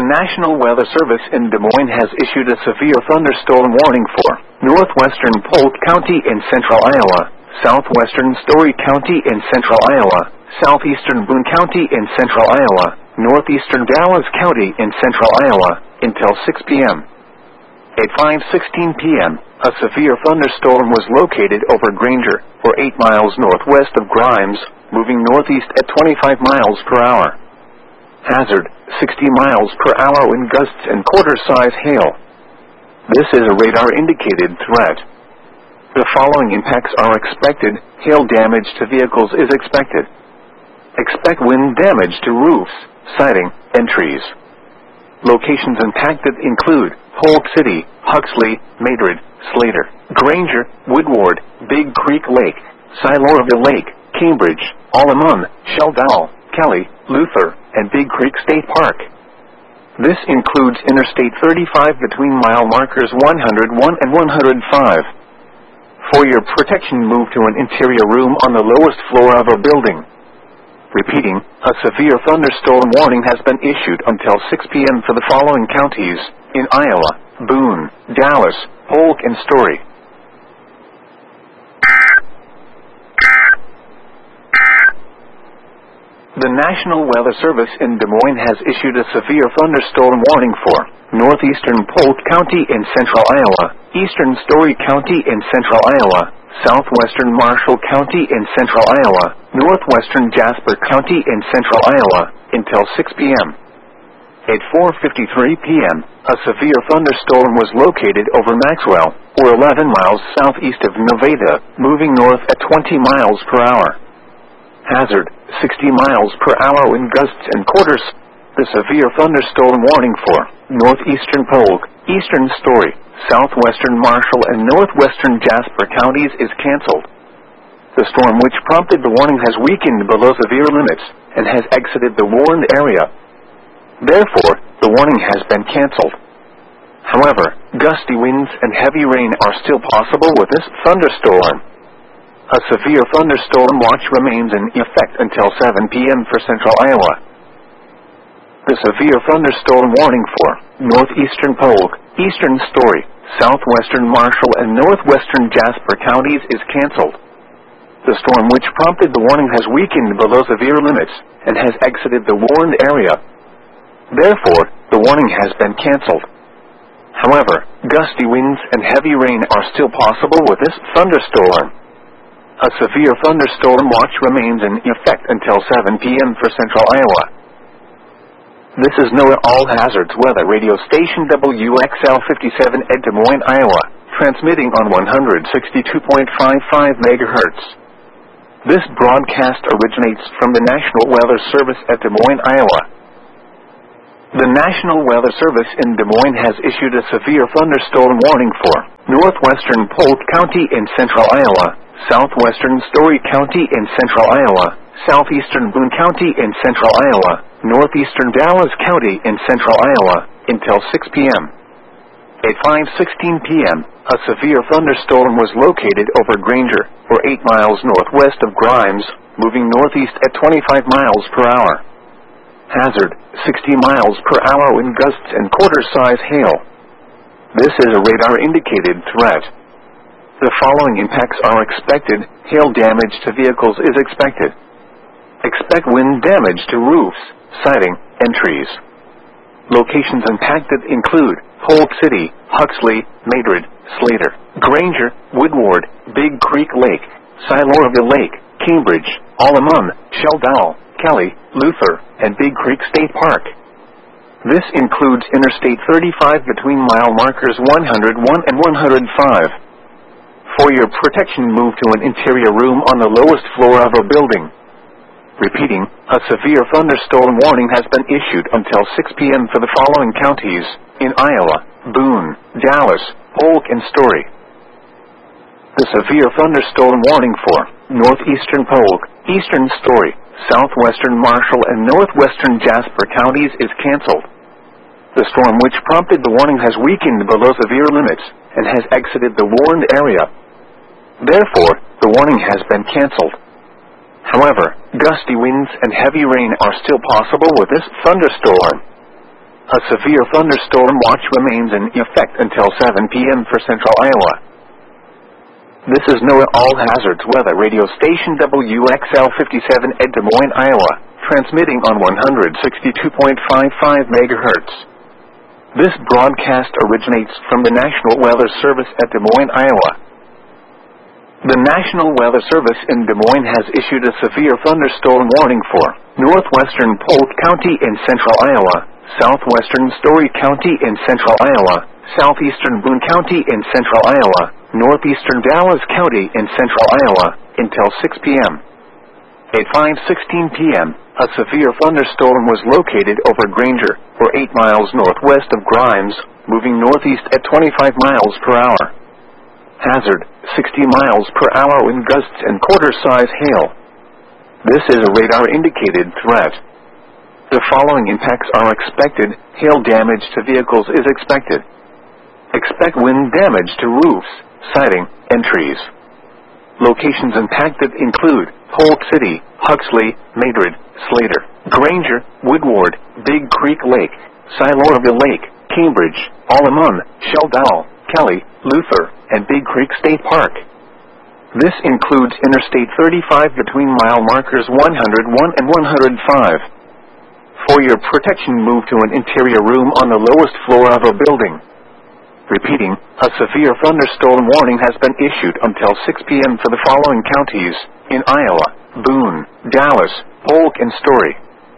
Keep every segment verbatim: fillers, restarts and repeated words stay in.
National Weather Service in Des Moines has issued a severe thunderstorm warning for northwestern Polk County in central Iowa, southwestern Story County in central Iowa, southeastern Boone County in central Iowa, northeastern Dallas County in central Iowa, until six p m At five sixteen p m, a severe thunderstorm was located over Granger, or eight miles northwest of Grimes, moving northeast at twenty-five miles per hour. Hazard, sixty miles per hour wind gusts and quarter-size hail. This is a radar-indicated threat. The following impacts are expected. Hail damage to vehicles is expected. Expect wind damage to roofs, siding, and trees. Locations impacted include Polk City, Huxley, Madrid, Slater, Granger, Woodward, Big Creek Lake, Siloraville Lake, Cambridge, Allemande, Sheldall, Kelly, Luther, and Big Creek State Park. This includes Interstate thirty-five between mile markers one oh one and one oh five. For your protection, move to an interior room on the lowest floor of a building. Repeating, a severe thunderstorm warning has been issued until six p m for the following counties in Iowa: Boone, Dallas, Polk, and Story. The National Weather Service in Des Moines has issued a severe thunderstorm warning for northeastern Polk County in central Iowa, eastern Story County in central Iowa, southwestern Marshall County in central Iowa, northwestern Jasper County in central Iowa, until six p m At four fifty-three p m, a severe thunderstorm was located over Maxwell, or eleven miles southeast of Nevada, moving north at twenty miles per hour. Hazard, sixty miles per hour wind gusts and quarters. The severe thunderstorm warning for northeastern Polk, eastern Story, southwestern Marshall, and northwestern Jasper counties is canceled. The storm which prompted the warning has weakened below severe limits and has exited the warned area. Therefore, the warning has been canceled. However, gusty winds and heavy rain are still possible with this thunderstorm. A severe thunderstorm watch remains in effect until seven p m for central Iowa. The severe thunderstorm warning for northeastern Polk, eastern Story, southwestern Marshall, and northwestern Jasper counties is canceled. The storm which prompted the warning has weakened below severe limits and has exited the warned area. Therefore, the warning has been canceled. However, gusty winds and heavy rain are still possible with this thunderstorm. A severe thunderstorm watch remains in effect until seven p m for central Iowa. This is NOAA All Hazards Weather Radio Station W X L fifty-seven at Des Moines, Iowa, transmitting on one sixty-two point five five megahertz. This broadcast originates from the National Weather Service at Des Moines, Iowa. The National Weather Service in Des Moines has issued a severe thunderstorm warning for northwestern Polk County in central Iowa, southwestern Story County in central Iowa, southeastern Boone County in central Iowa, northeastern Dallas County in central Iowa, until six p m At five sixteen p m, a severe thunderstorm was located over Granger, or eight miles northwest of Grimes, moving northeast at twenty-five miles per hour. Hazard, sixty miles per hour wind gusts and quarter-size hail. This is a radar-indicated threat. The following impacts are expected. Hail damage to vehicles is expected. Expect wind damage to roofs, siding, and trees. Locations impacted include Polk City, Huxley, Madrid, Slater, Granger, Woodward, Big Creek Lake, Siloraville Lake, Cambridge, Allemande, Sheldall, Kelly, Luther, and Big Creek State Park. This includes Interstate thirty-five between mile markers one oh one and one oh five. For your protection, move to an interior room on the lowest floor of a building. Repeating, a severe thunderstorm warning has been issued until six p m for the following counties in Iowa: Boone, Dallas, Polk, and Story. The severe thunderstorm warning for northeastern Polk, eastern Story, southwestern Marshall, and northwestern Jasper counties is canceled. The storm which prompted the warning has weakened below severe limits and has exited the warned area. Therefore, the warning has been canceled. However, gusty winds and heavy rain are still possible with this thunderstorm. A severe thunderstorm watch remains in effect until seven p m for central Iowa. This is NOAA All Hazards Weather Radio Station W X L fifty-seven at Des Moines, Iowa, transmitting on one hundred sixty-two point five five megahertz. This broadcast originates from the National Weather Service at Des Moines, Iowa. The National Weather Service in Des Moines has issued a severe thunderstorm warning for northwestern Polk County in central Iowa, southwestern Story County in central Iowa, southeastern Boone County in central Iowa, northeastern Dallas County in central Iowa, until six p m At five sixteen p m, a severe thunderstorm was located over Granger, or eight miles northwest of Grimes, moving northeast at twenty-five miles per hour. Hazard, sixty miles per hour wind gusts and quarter-size hail. This is a radar-indicated threat. The following impacts are expected. Hail damage to vehicles is expected. Expect wind damage to roofs, siding, and trees. Locations impacted include Polk City, Huxley, Madrid, Slater, Granger, Woodward, Big Creek Lake, Siloraville Lake, Cambridge, Allemande, Sheldal, Kelly, Luther, and Big Creek State Park. This includes Interstate thirty-five between mile markers one hundred one and one hundred five. For your protection, move to an interior room on the lowest floor of a building. Repeating, a severe thunderstorm warning has been issued until six p m for the following counties in Iowa: Boone, Dallas, Polk, and Story.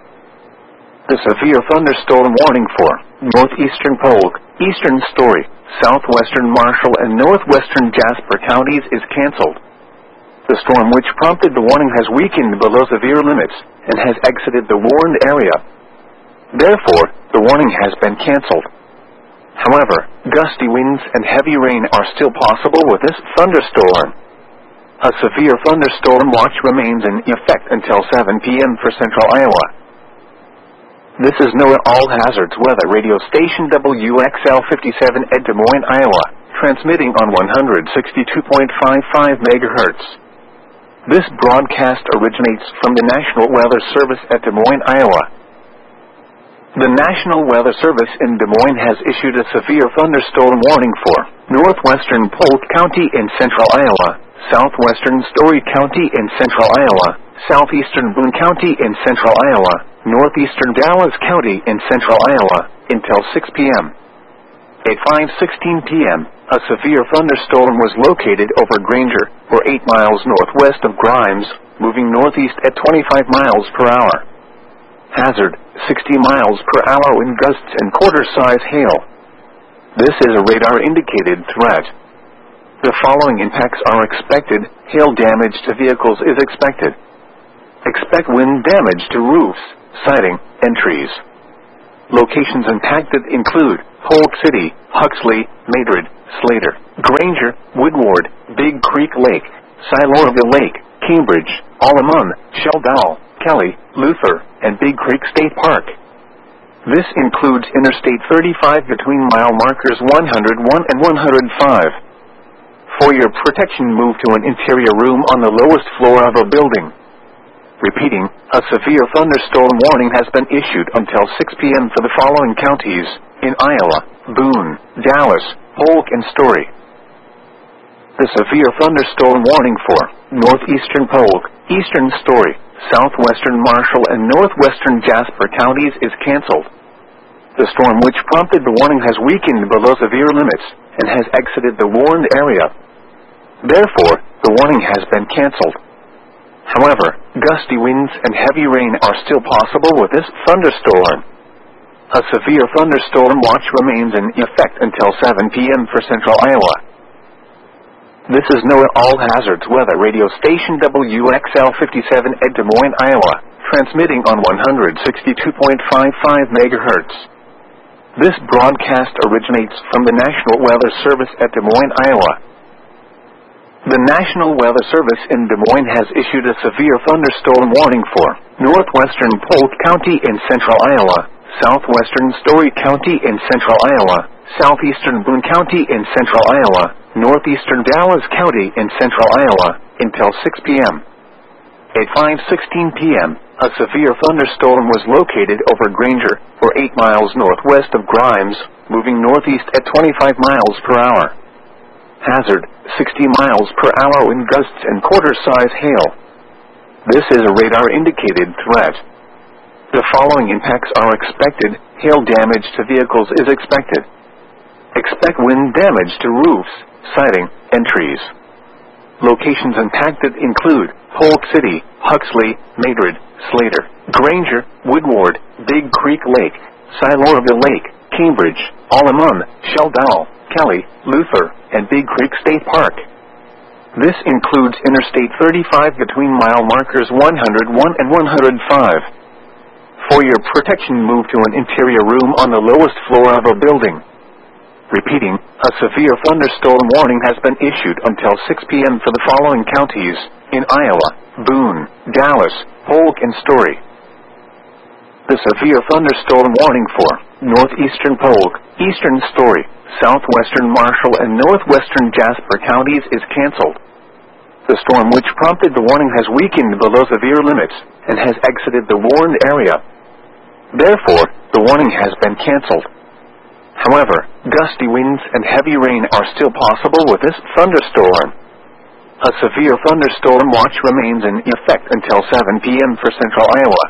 The severe thunderstorm warning for northeastern Polk, eastern Story, southwestern Marshall, and northwestern Jasper counties is canceled. The storm which prompted the warning has weakened below severe limits and has exited the warned area. Therefore, the warning has been canceled. However, gusty winds and heavy rain are still possible with this thunderstorm. A severe thunderstorm watch remains in effect until seven p m for central Iowa. This is NOAA All Hazards Weather Radio Station W X L fifty-seven at Des Moines, Iowa, transmitting on one hundred sixty-two point five five megahertz. This broadcast originates from the National Weather Service at Des Moines, Iowa. The National Weather Service in Des Moines has issued a severe thunderstorm warning for northwestern Polk County in central Iowa, southwestern Story County in central Iowa, southeastern Boone County in central Iowa, northeastern Dallas County in central Iowa, until six p m At five sixteen p m, a severe thunderstorm was located over Granger, or eight miles northwest of Grimes, moving northeast at twenty-five miles per hour. Hazard, sixty miles per hour wind gusts and quarter-size hail. This is a radar-indicated threat. The following impacts are expected. Hail damage to vehicles is expected. Expect wind damage to roofs, siding, and trees. Locations impacted include Polk City, Huxley, Madrid, Slater, Granger, Woodward, Big Creek Lake, Siloraville Lake, Cambridge, Allemande, Sheldal, Kelly, Luther, and Big Creek State Park. This includes Interstate thirty-five between mile markers one hundred one and one hundred five. For your protection, move to an interior room on the lowest floor of a building. Repeating, a severe thunderstorm warning has been issued until six p m for the following counties in Iowa: Boone, Dallas, Polk, and Story. The severe thunderstorm warning for northeastern Polk, eastern Story, southwestern Marshall, and northwestern Jasper counties is canceled. The storm which prompted the warning has weakened below severe limits and has exited the warned area. Therefore, the warning has been canceled. However, gusty winds and heavy rain are still possible with this thunderstorm. A severe thunderstorm watch remains in effect until seven p m for central Iowa. This is NOAA All Hazards Weather Radio Station W X L fifty-seven at Des Moines, Iowa, transmitting on one hundred sixty-two point five five megahertz. This broadcast originates from the National Weather Service at Des Moines, Iowa. The National Weather Service in Des Moines has issued a severe thunderstorm warning for northwestern Polk County in central Iowa, southwestern Story County in central Iowa, southeastern Boone County in central Iowa, northeastern Dallas County in central Iowa, until six p m At five sixteen p m, a severe thunderstorm was located over Granger, or eight miles northwest of Grimes, moving northeast at twenty-five miles per hour. Hazard, sixty miles per hour wind gusts and quarter-size hail. This is a radar-indicated threat. The following impacts are expected. Hail damage to vehicles is expected. Expect wind damage to roofs, siding, and trees. Locations impacted include Polk City, Huxley, Madrid, Slater, Granger, Woodward, Big Creek Lake, Siloraville Lake, Cambridge, Allemande, Sheldal, Kelly, Luther, and Big Creek State Park. This includes Interstate thirty-five between mile markers one oh one and one oh five. For your protection, move to an interior room on the lowest floor of a building. Repeating, a severe thunderstorm warning has been issued until six p m for the following counties in Iowa: Boone, Dallas, Polk, and Story. The severe thunderstorm warning for northeastern Polk, eastern Story, southwestern Marshall, and northwestern Jasper counties is canceled. The storm which prompted the warning has weakened below severe limits and has exited the warned area. Therefore, the warning has been canceled. However, gusty winds and heavy rain are still possible with this thunderstorm. A severe thunderstorm watch remains in effect until seven p m for central Iowa.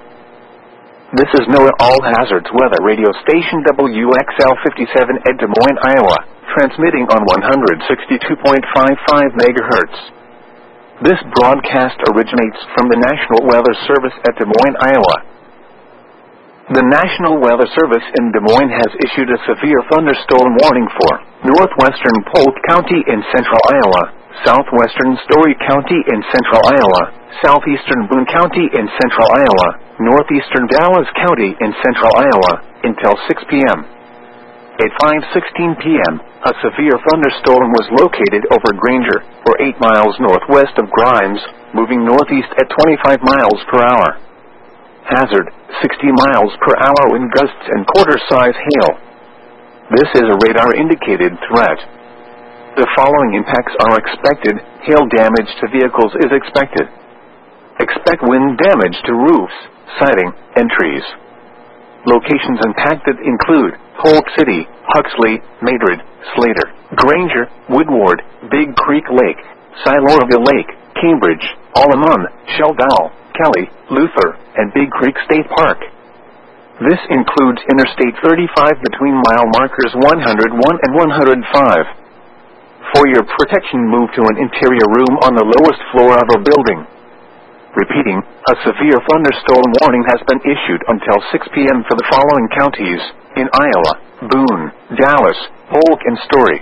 This is NOAA All Hazards Weather Radio Station W X L fifty-seven at Des Moines, Iowa, transmitting on one sixty-two point five five megahertz. This broadcast originates from the National Weather Service at Des Moines, Iowa. The National Weather Service in Des Moines has issued a severe thunderstorm warning for northwestern Polk County in central Iowa, southwestern Story County in central Iowa, southeastern Boone County in central Iowa, northeastern Dallas County in central Iowa, until six p m At five sixteen p m, a severe thunderstorm was located over Granger, or eight miles northwest of Grimes, moving northeast at twenty-five miles per hour. Hazard, sixty miles per hour wind gusts and quarter-size hail. This is a radar-indicated threat. The following impacts are expected. Hail damage to vehicles is expected. Expect wind damage to roofs, siding, and trees. Locations impacted include Polk City, Huxley, Madrid, Slater, Granger, Woodward, Big Creek Lake, Siloraville Lake, Cambridge, Allemande, Sheldal, Kelly, Luther, and Big Creek State Park. This includes Interstate thirty-five between mile markers one oh one and one oh five. For your protection, move to an interior room on the lowest floor of a building. Repeating, a severe thunderstorm warning has been issued until six p m for the following counties in Iowa: Boone, Dallas, Polk, and Story.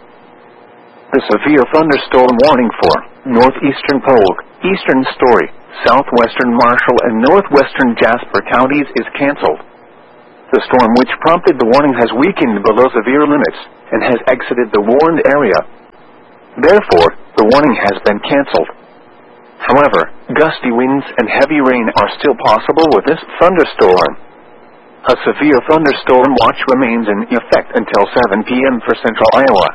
The severe thunderstorm warning for northeastern Polk, eastern Story, southwestern Marshall, and northwestern Jasper counties is canceled. The storm which prompted the warning has weakened below severe limits and has exited the warned area. Therefore, the warning has been canceled. However, gusty winds and heavy rain are still possible with this thunderstorm. A severe thunderstorm watch remains in effect until seven p m for central Iowa.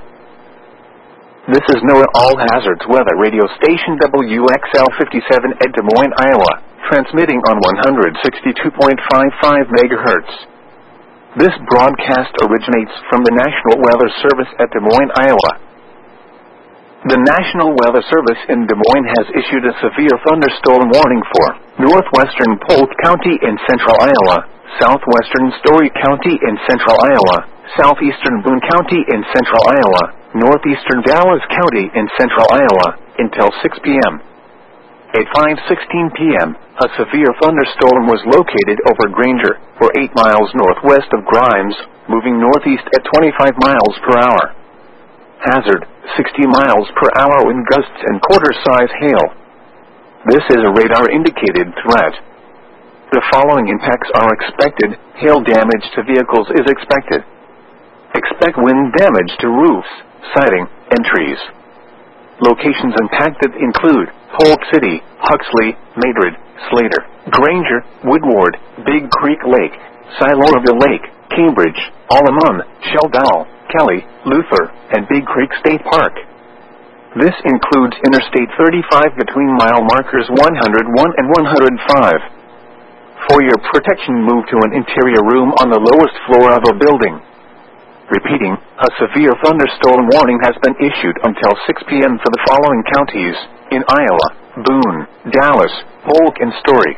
This is NOAA All Hazards Weather Radio Station W X L fifty-seven at Des Moines, Iowa, transmitting on one sixty-two point five five megahertz. This broadcast originates from the National Weather Service at Des Moines, Iowa. The National Weather Service in Des Moines has issued a severe thunderstorm warning for northwestern Polk County in central Iowa, southwestern Story County in central Iowa, southeastern Boone County in central Iowa, northeastern Dallas County in central Iowa, until six p m At five sixteen p m, a severe thunderstorm was located over Granger, or eight miles northwest of Grimes, moving northeast at twenty-five miles per hour. Hazard, sixty miles per hour wind gusts and quarter-size hail. This is a radar-indicated threat. The following impacts are expected. Hail damage to vehicles is expected. Expect wind damage to roofs, siding, and trees. Locations impacted include Polk City, Huxley, Madrid, Slater, Granger, Woodward, Big Creek Lake, Siloraville Lake, Cambridge, Allemande, Sheldal, Kelly, Luther, and Big Creek State Park. This includes Interstate thirty-five between mile markers one hundred one and one hundred five. For your protection, move to an interior room on the lowest floor of a building. Repeating, a severe thunderstorm warning has been issued until six p m for the following counties in Iowa: Boone, Dallas, Polk, and Story.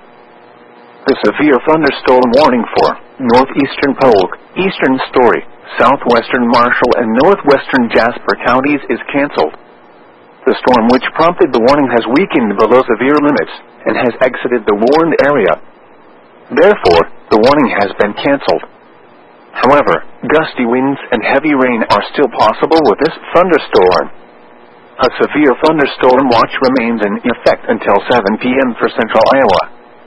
The severe thunderstorm warning for northeastern Polk, eastern Story, southwestern Marshall, and northwestern Jasper counties is canceled. The storm which prompted the warning has weakened below severe limits and has exited the warned area. Therefore, the warning has been canceled. However, gusty winds and heavy rain are still possible with this thunderstorm. A severe thunderstorm watch remains in effect until seven p m for central Iowa.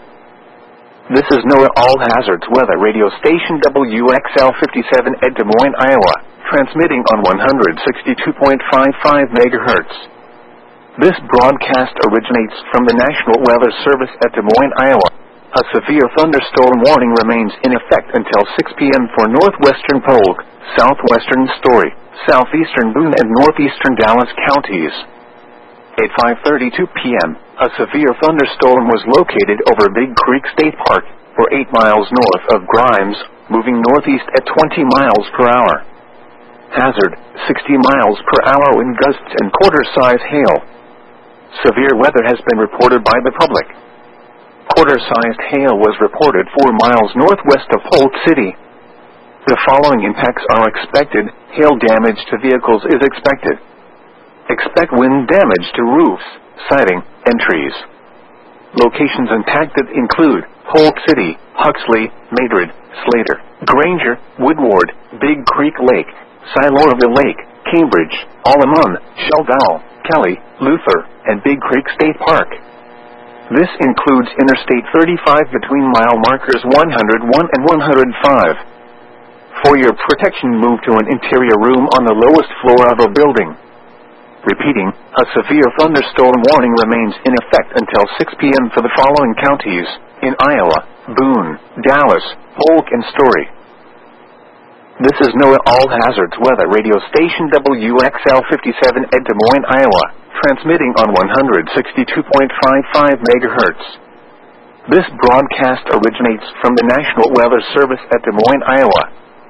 This is NOAA All Hazards Weather Radio Station W X L fifty-seven at Des Moines, Iowa, transmitting on one hundred sixty-two point five five megahertz. This broadcast originates from the National Weather Service at Des Moines, Iowa. A severe thunderstorm warning remains in effect until six p m for northwestern Polk, southwestern Story, southeastern Boone, and northeastern Dallas counties. At five thirty-two p m, a severe thunderstorm was located over Big Creek State Park, or eight miles north of Grimes, moving northeast at twenty miles per hour. Hazard, sixty miles per hour wind gusts and quarter-size hail. Severe weather has been reported by the public. Quarter-sized hail was reported four miles northwest of Polk City. The following impacts are expected. Hail damage to vehicles is expected. Expect wind damage to roofs, siding, and trees. Locations impacted include Polk City, Huxley, Madrid, Slater, Granger, Woodward, Big Creek Lake, Siloraville Lake, Cambridge, Allemande, Sheldal, Kelly, Luther, and Big Creek State Park. This includes Interstate thirty-five between mile markers one hundred one and one hundred five. For your protection, move to an interior room on the lowest floor of a building. Repeating, a severe thunderstorm warning remains in effect until six p m for the following counties in Iowa: Boone, Dallas, Polk, and Story. This is NOAA All Hazards Weather Radio Station W X L fifty-seven at Des Moines, Iowa, transmitting on one hundred sixty-two point five five megahertz. This broadcast originates from the National Weather Service at Des Moines, Iowa.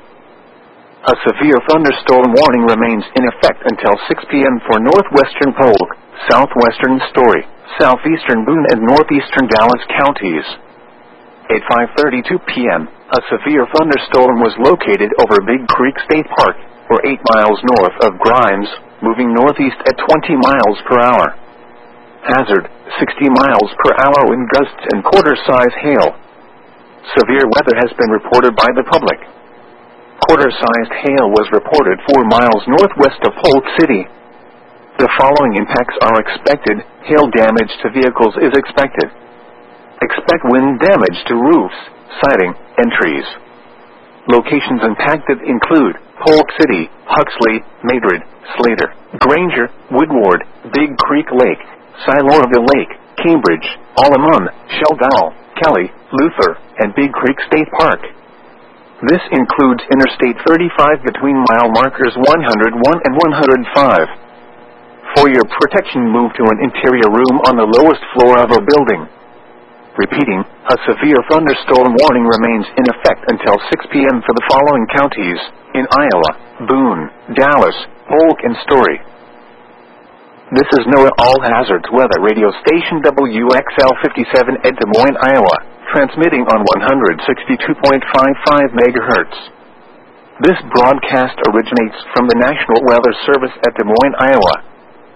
A severe thunderstorm warning remains in effect until six p m for northwestern Polk, southwestern Story, southeastern Boone, and northeastern Dallas counties. At five thirty-two p m, a severe thunderstorm was located over Big Creek State Park, or eight miles north of Grimes, moving northeast at twenty miles per hour. Hazard, sixty miles per hour wind gusts and quarter-size hail. Severe weather has been reported by the public. Quarter-sized hail was reported four miles northwest of Polk City. The following impacts are expected. Hail damage to vehicles is expected. Expect wind damage to roofs, siding, and trees. Locations impacted include Polk City, Huxley, Madrid, Slater, Granger, Woodward, Big Creek Lake, Siloraville Lake, Cambridge, Allemande, Sheldal, Kelly, Luther, and Big Creek State Park. This includes Interstate thirty-five between mile markers one hundred one and one hundred five. For your protection, move to an interior room on the lowest floor of a building. Repeating, a severe thunderstorm warning remains in effect until six p m for the following counties in Iowa: Boone, Dallas, Polk, and Story. This is NOAA All Hazards Weather Radio Station W X L fifty-seven at Des Moines, Iowa, transmitting on one hundred sixty-two point five five megahertz. This broadcast originates from the National Weather Service at Des Moines, Iowa.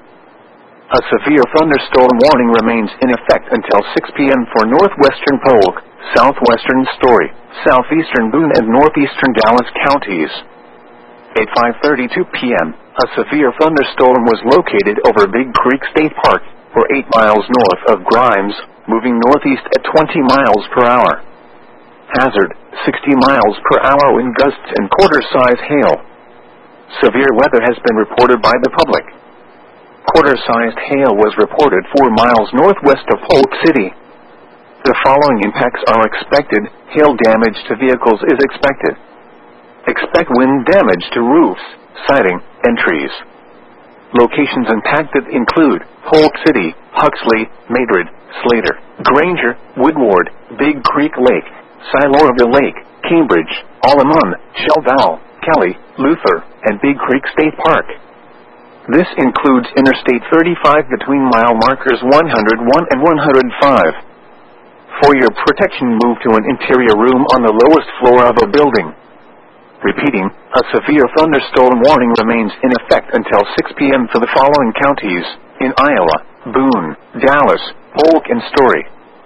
A severe thunderstorm warning remains in effect until six p m for northwestern Polk, southwestern Story, southeastern Boone, and northeastern Dallas counties. At five thirty-two p m, a severe thunderstorm was located over Big Creek State Park, or eight miles north of Grimes, moving northeast at twenty miles per hour. Hazard, sixty miles per hour wind gusts and quarter-size hail. Severe weather has been reported by the public. Quarter-sized hail was reported four miles northwest of Polk City. The following impacts are expected. Hail damage to vehicles is expected. Expect wind damage to roofs, siding, and trees. Locations impacted include Polk City, Huxley, Madrid, Slater, Granger, Woodward, Big Creek Lake, Siloraville Lake, Cambridge, Allemande, Sheldow, Kelly, Luther, and Big Creek State Park. This includes Interstate thirty-five between mile markers one hundred one and one hundred five. For your protection, move to an interior room on the lowest floor of a building. Repeating, a severe thunderstorm warning remains in effect until six p m for the following counties in Iowa: Boone, Dallas, Polk, and Story.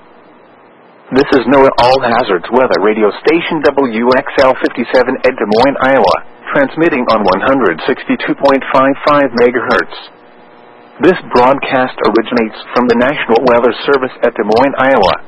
This is NOAA All Hazards Weather Radio Station W X L fifty-seven at Des Moines, Iowa, transmitting on one hundred sixty-two point five five megahertz. This broadcast originates from the National Weather Service at Des Moines, Iowa.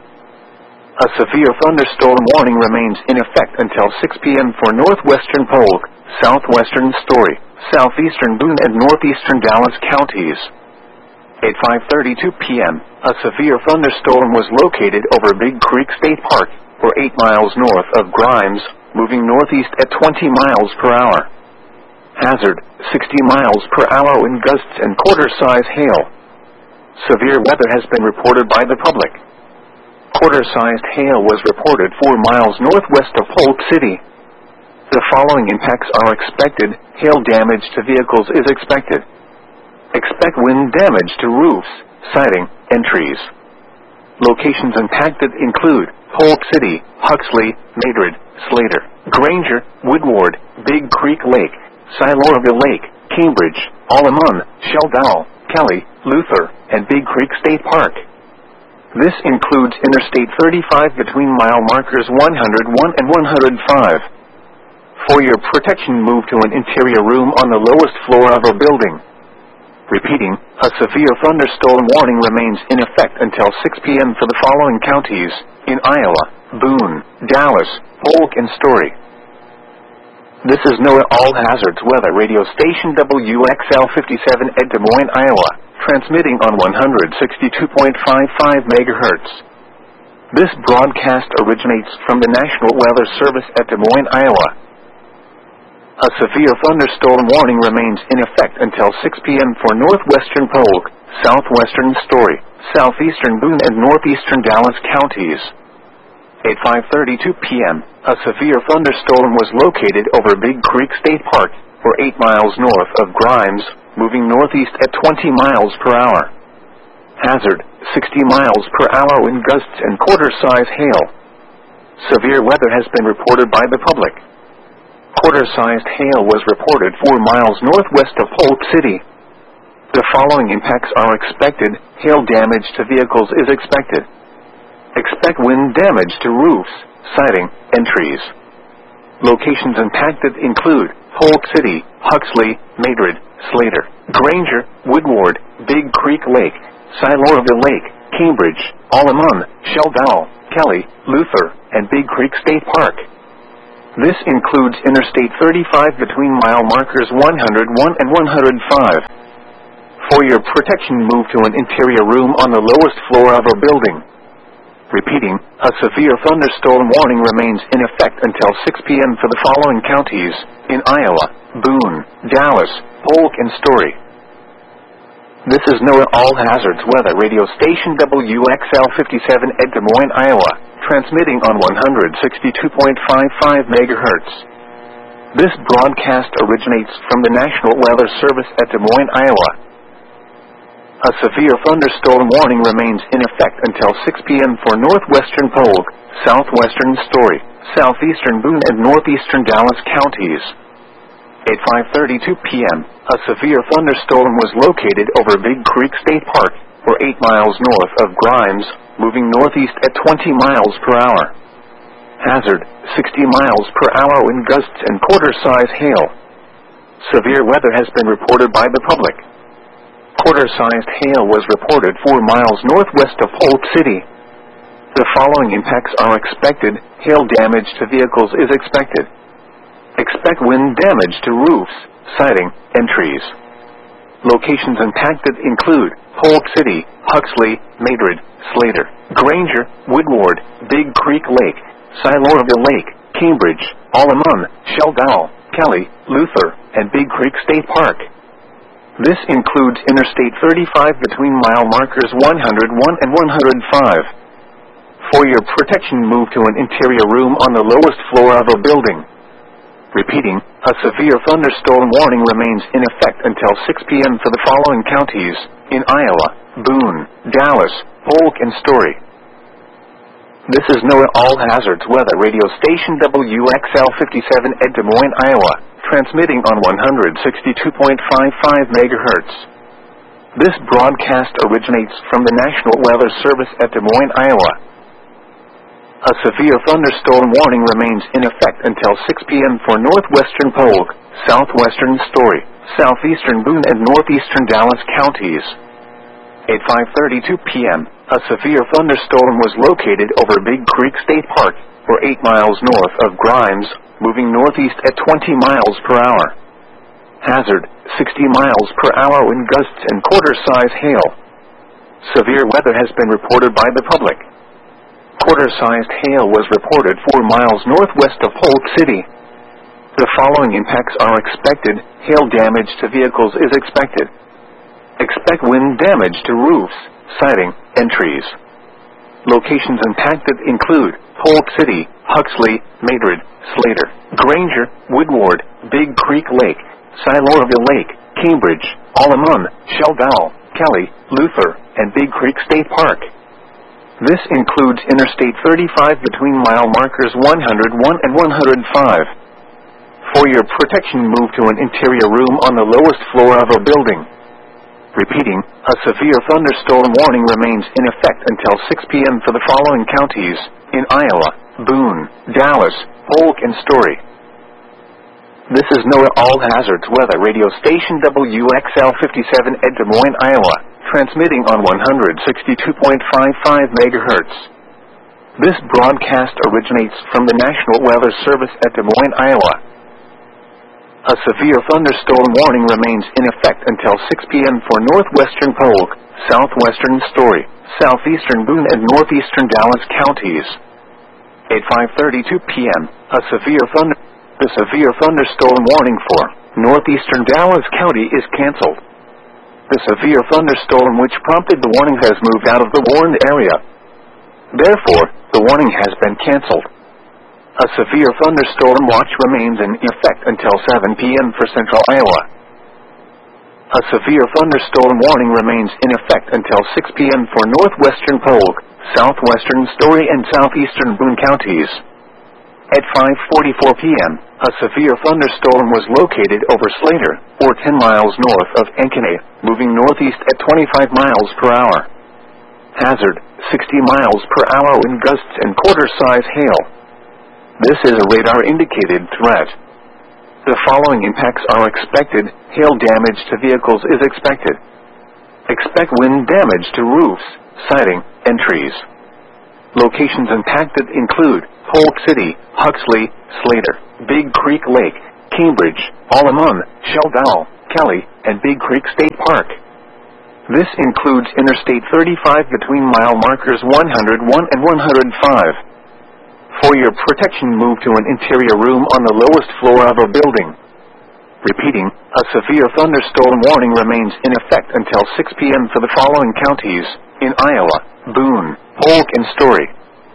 A severe thunderstorm warning remains in effect until six p m for northwestern Polk, southwestern Story, southeastern Boone, and northeastern Dallas counties. At five thirty-two p m, a severe thunderstorm was located over Big Creek State Park, or eight miles north of Grimes, moving northeast at twenty miles per hour. Hazard, sixty miles per hour wind gusts and quarter-size hail. Severe weather has been reported by the public. Quarter-sized hail was reported four miles northwest of Polk City. The following impacts are expected. Hail damage to vehicles is expected. Expect wind damage to roofs, siding, and trees. Locations impacted include Polk City, Huxley, Madrid, Slater, Granger, Woodward, Big Creek Lake, Siloraville Lake, Cambridge, Allemande, Sheldow, Kelly, Luther, and Big Creek State Park. This includes Interstate thirty-five between mile markers one hundred one and one hundred five. For your protection, move to an interior room on the lowest floor of a building. Repeating, a severe thunderstorm warning remains in effect until six p m for the following counties in Iowa: Boone, Dallas, Polk, and Story. This is NOAA All Hazards Weather Radio Station W X L fifty-seven at Des Moines, Iowa, transmitting on one hundred sixty-two point five five megahertz. This broadcast originates from the National Weather Service at Des Moines, Iowa. A severe thunderstorm warning remains in effect until six p m for northwestern Polk, southwestern Story, southeastern Boone, and northeastern Dallas counties. At five thirty-two p m, a severe thunderstorm was located over Big Creek State Park, or eight miles north of Grimes, moving northeast at twenty miles per hour. Hazard, sixty miles per hour wind gusts and quarter-size hail. Severe weather has been reported by the public. Quarter-sized hail was reported four miles northwest of Polk City. The following impacts are expected. Hail damage to vehicles is expected. Expect wind damage to roofs, siding, and trees. Locations impacted include Polk City, Huxley, Madrid, Slater, Granger, Woodward, Big Creek Lake, Siloraville Lake, Cambridge, Allemande, Sheldow, Kelly, Luther, and Big Creek State Park. This includes Interstate thirty-five between mile markers one hundred one and one hundred five. For your protection, move to an interior room on the lowest floor of a building. Repeating, a severe thunderstorm warning remains in effect until six p m for the following counties in Iowa: Boone, Dallas, Polk, and Story. This is NOAA All Hazards Weather Radio Station W X L fifty-seven at Des Moines, Iowa, transmitting on one hundred sixty-two point five five megahertz. This broadcast originates from the National Weather Service at Des Moines, Iowa. A severe thunderstorm warning remains in effect until six p m for northwestern Polk, southwestern Story, southeastern Boone, and northeastern Dallas counties. At five thirty-two p m, a severe thunderstorm was located over Big Creek State Park, or eight miles north of Grimes, moving northeast at twenty miles per hour. Hazard, sixty miles per hour wind gusts and quarter-size hail. Severe weather has been reported by the public. Quarter-sized hail was reported four miles northwest of Polk City. The following impacts are expected. Hail damage to vehicles is expected. Expect wind damage to roofs, siding, and trees. Locations impacted include Polk City, Huxley, Madrid, Slater, Granger, Woodward, Big Creek Lake, Siloraville Lake, Cambridge, Allemande, Sheldow, Kelly, Luther, and Big Creek State Park. This includes Interstate thirty-five between mile markers one hundred one and one hundred five. For your protection, move to an interior room on the lowest floor of a building. Repeating, a severe thunderstorm warning remains in effect until six p m for the following counties in Iowa: Boone, Dallas, Polk, and Story. This is NOAA All Hazards Weather Radio Station W X L fifty-seven at Des Moines, Iowa, transmitting on one hundred sixty-two point five five megahertz. This broadcast originates from the National Weather Service at Des Moines, Iowa. A severe thunderstorm warning remains in effect until six p m for northwestern Polk, southwestern Story, southeastern Boone, and northeastern Dallas counties. At five thirty-two p m, a severe thunderstorm was located over Big Creek State Park, or eight miles north of Grimes, moving northeast at twenty miles per hour. Hazard, sixty miles per hour wind gusts and quarter-size hail. Severe weather has been reported by the public. Quarter-sized hail was reported four miles northwest of Polk City. The following impacts are expected. Hail damage to vehicles is expected. Expect wind damage to roofs, siding, and trees. Locations impacted include Polk City, Huxley, Madrid, Slater, Granger, Woodward, Big Creek Lake, Siloraville Lake, Cambridge, Allemande, Sheldal, Kelly, Luther, and Big Creek State Park. This includes Interstate thirty-five between mile markers one hundred one and one hundred five. For your protection, move to an interior room on the lowest floor of a building. Repeating, a severe thunderstorm warning remains in effect until six p m for the following counties in Iowa: Boone, Dallas, Polk, and Story. This is NOAA All Hazards Weather Radio Station W X L fifty-seven at Des Moines, Iowa, transmitting on one hundred sixty-two point five five megahertz. This broadcast originates from the National Weather Service at Des Moines, Iowa. A severe thunderstorm warning remains in effect until six p m for northwestern Polk, southwestern Story, southeastern Boone, and northeastern Dallas counties. At five thirty-two p m, a severe thunder the severe thunderstorm warning for northeastern Dallas County is canceled. The severe thunderstorm which prompted the warning has moved out of the warned area. Therefore, the warning has been canceled. A severe thunderstorm watch remains in effect until seven p m for central Iowa. A severe thunderstorm warning remains in effect until six p m for northwestern Polk, southwestern Story, and southeastern Boone counties. At five forty-four p m, a severe thunderstorm was located over Slater, or ten miles north of Ankeny, moving northeast at twenty-five miles per hour. Hazard, sixty miles per hour wind gusts and quarter-size hail. This is a radar-indicated threat. The following impacts are expected. Hail damage to vehicles is expected. Expect wind damage to roofs, siding, and trees. Locations impacted include Polk City, Huxley, Slater, Big Creek Lake, Cambridge, Allemande, Sheldal, Kelly, and Big Creek State Park. This includes Interstate thirty-five between mile markers one hundred one and one hundred five. For your protection, move to an interior room on the lowest floor of a building. Repeating, a severe thunderstorm warning remains in effect until six p m for the following counties in Iowa: Boone, Polk, and Story.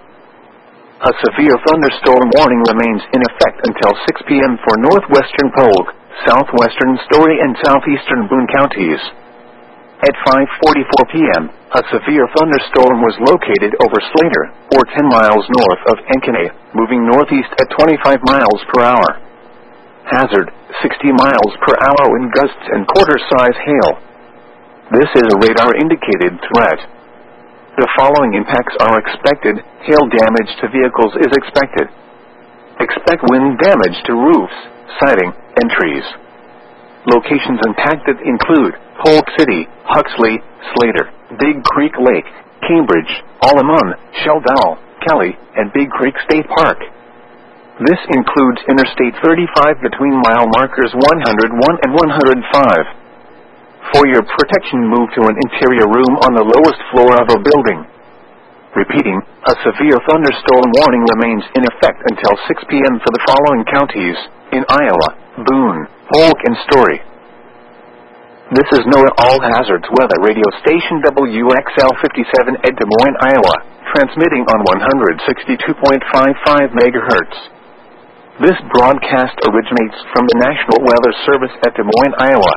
A severe thunderstorm warning remains in effect until six p m for northwestern Polk, southwestern Story, and southeastern Boone counties. At five forty-four p m, a severe thunderstorm was located over Slater, or ten miles north of Ankeny, moving northeast at twenty-five miles per hour. Hazard, sixty miles per hour wind gusts and quarter-size hail. This is a radar-indicated threat. The following impacts are expected. Hail damage to vehicles is expected. Expect wind damage to roofs, siding, and trees. Locations impacted include Polk City, Huxley, Slater, Big Creek Lake, Cambridge, Allemande, Sheldal, Kelly, and Big Creek State Park. This includes Interstate thirty-five between mile markers one hundred one and one hundred five. For your protection, move to an interior room on the lowest floor of a building. Repeating, a severe thunderstorm warning remains in effect until six p m for the following counties in Iowa: Boone, Polk, and Story. This is NOAA All Hazards Weather Radio Station W X L fifty-seven at Des Moines, Iowa, transmitting on one hundred sixty-two point five five megahertz. This broadcast originates from the National Weather Service at Des Moines, Iowa.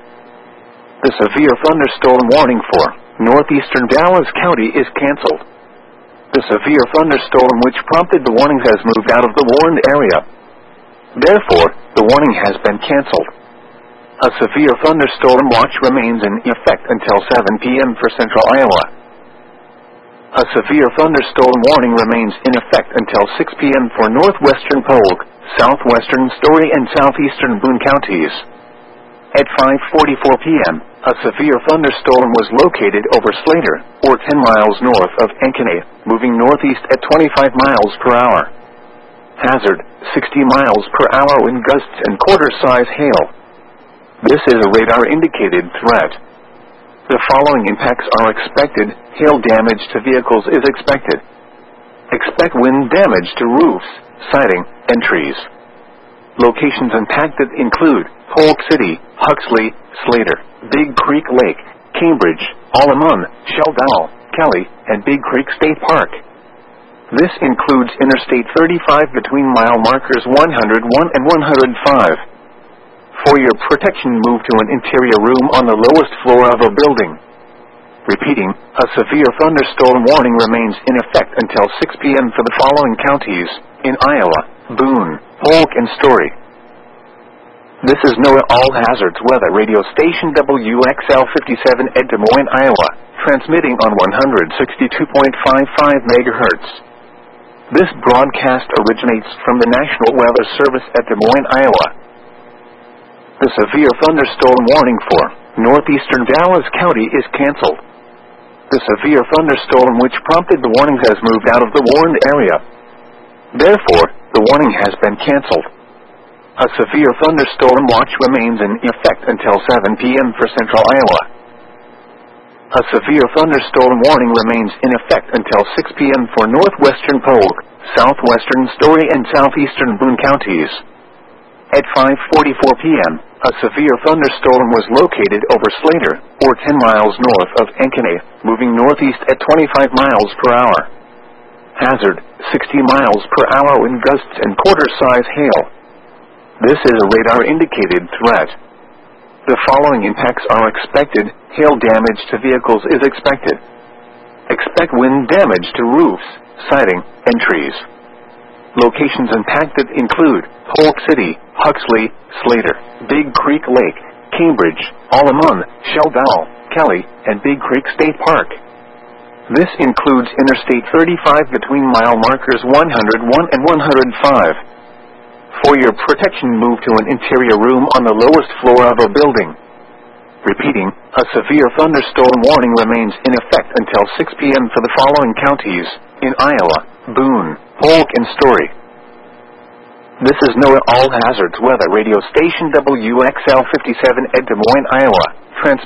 The severe thunderstorm warning for northeastern Dallas County is canceled. The severe thunderstorm which prompted the warning has moved out of the warned area. Therefore, the warning has been canceled. A severe thunderstorm watch remains in effect until seven p.m. for central Iowa. A severe thunderstorm warning remains in effect until six p.m. for northwestern Polk, southwestern Story, and southeastern Boone counties. At five forty-four p.m., a severe thunderstorm was located over Slater, or ten miles north of Ankeny, moving northeast at twenty-five miles per hour. Hazard, sixty miles per hour wind gusts and quarter-size hail. This is a radar-indicated threat. The following impacts are expected. Hail damage to vehicles is expected. Expect wind damage to roofs, siding, and trees. Locations impacted include Polk City, Huxley, Slater, Big Creek Lake, Cambridge, Allemande, Sheldon, Kelly, and Big Creek State Park. This includes Interstate thirty-five between mile markers one hundred one and one hundred five. For your protection, move to an interior room on the lowest floor of a building. Repeating, a severe thunderstorm warning remains in effect until six p.m. for the following counties in Iowa: Boone, Polk, and Story. This is NOAA All Hazards Weather Radio Station W X L fifty-seven at Des Moines, Iowa, transmitting on one hundred sixty-two point five five megahertz. This broadcast originates from the National Weather Service at Des Moines, Iowa. The severe thunderstorm warning for northeastern Dallas County is canceled. The severe thunderstorm which prompted the warning has moved out of the warned area. Therefore, the warning has been canceled. A severe thunderstorm watch remains in effect until seven p.m. for central Iowa. A severe thunderstorm warning remains in effect until six p.m. for northwestern Polk, southwestern Story, and southeastern Boone counties. At five forty-four p.m., a severe thunderstorm was located over Slater, or ten miles north of Ankeny, moving northeast at twenty-five miles per hour. Hazard, sixty miles per hour wind gusts and quarter-size hail. This is a radar-indicated threat. The following impacts are expected. Hail damage to vehicles is expected. Expect wind damage to roofs, siding, and trees. Locations impacted include Polk City, Huxley, Slater, Big Creek Lake, Cambridge, Allemande, Sheldon, Kelly, and Big Creek State Park. This includes Interstate thirty-five between mile markers one hundred one and one hundred five. For your protection, move to an interior room on the lowest floor of a building. Repeating, a severe thunderstorm warning remains in effect until six p.m. for the following counties in Iowa: Boone, Polk, and Story. This is NOAA All Hazards Weather Radio Station W X L fifty-seven at Des Moines, Iowa, transmitting